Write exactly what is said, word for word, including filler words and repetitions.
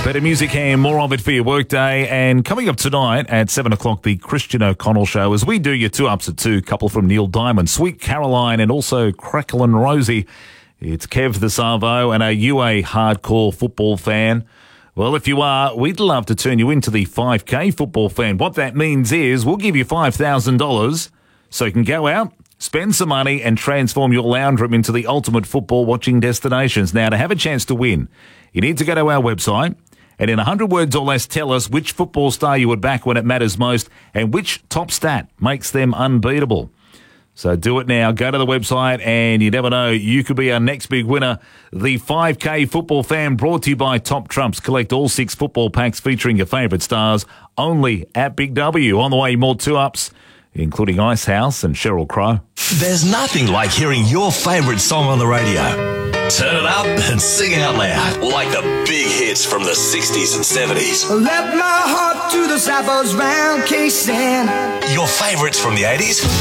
Better music and more of it for your workday. And coming up tonight at seven o'clock, the Christian O'Connell Show, as we do your two-ups at two, couple from Neil Diamond, Sweet Caroline and also Crackle and Rosie. It's Kev the Savo, and are you a hardcore football fan? Well, if you are, we'd love to turn you into the five K football fan. What that means is we'll give you five thousand dollars so you can go out, spend some money and transform your lounge room into the ultimate football watching destinations. Now, to have a chance to win, you need to go to our website and in one hundred words or less tell us which football star you would back when it matters most and which top stat makes them unbeatable. So do it now. Go to the website and you never know, you could be our next big winner. The five K Football Fan, brought to you by Top Trumps. Collect all six football packs featuring your favourite stars only at Big W. On the way, more two-ups, including Icehouse and Sheryl Crow. There's nothing like hearing your favourite song on the radio. Turn it up and sing out loud, like the big hits from the sixties and seventies. Let my heart to the Savos round casing. Your favourites from the eighties.